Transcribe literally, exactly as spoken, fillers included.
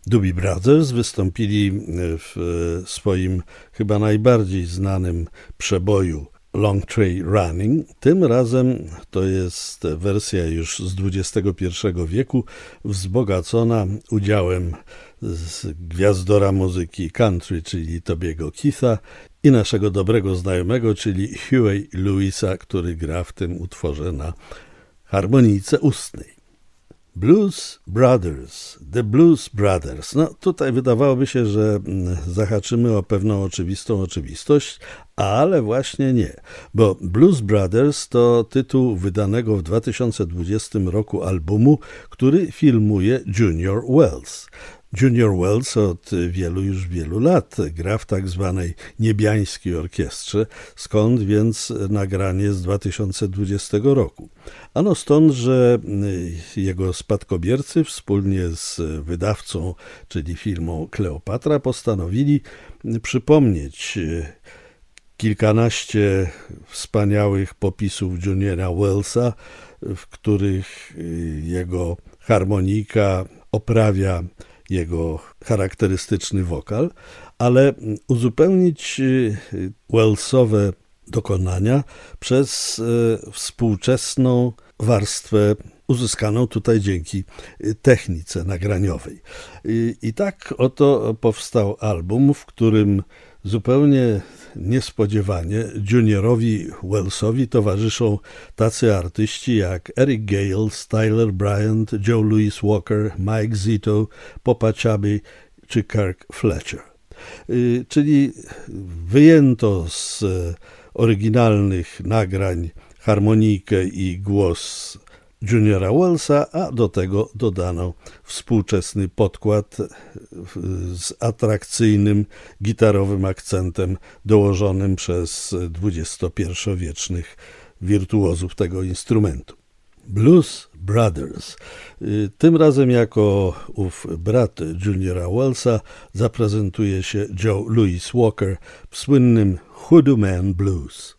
Doobie Brothers wystąpili w swoim chyba najbardziej znanym przeboju Long Train Running. Tym razem to jest wersja już z dwudziestego pierwszego wieku, wzbogacona udziałem z gwiazdora muzyki country, czyli Tobiego Keitha, i naszego dobrego znajomego, czyli Huey Lewisa, który gra w tym utworze na harmonijce ustnej. Blues Brothers, The Blues Brothers. No tutaj wydawałoby się, że zahaczymy o pewną oczywistą oczywistość, ale właśnie nie, bo Blues Brothers to tytuł wydanego w dwa tysiące dwudziestym roku albumu, który filmuje Junior Wells. Junior Wells od wielu już wielu lat gra w tak zwanej niebiańskiej orkiestrze, skąd więc nagranie z dwa tysiące dwudziestego roku. Ano stąd, że jego spadkobiercy wspólnie z wydawcą, czyli firmą Kleopatra, postanowili przypomnieć kilkanaście wspaniałych popisów Juniora Wellsa, w których jego harmonika oprawia jego charakterystyczny wokal, ale uzupełnić Wellsowe dokonania przez współczesną warstwę uzyskaną tutaj dzięki technice nagraniowej. I tak oto powstał album, w którym zupełnie niespodziewanie Juniorowi Wellsowi towarzyszą tacy artyści jak Eric Gales, Tyler Bryant, Joe Louis Walker, Mike Zito, Popa Chubby czy Kirk Fletcher. Czyli wyjęto z oryginalnych nagrań harmonijkę i głos Juniora Wellsa, a do tego dodano współczesny podkład z atrakcyjnym gitarowym akcentem dołożonym przez dwudziestopierwowiecznych wirtuozów tego instrumentu. Blues Brothers. Tym razem jako ów brat Juniora Wellsa zaprezentuje się Joe Louis Walker w słynnym Hoodoo Man Blues.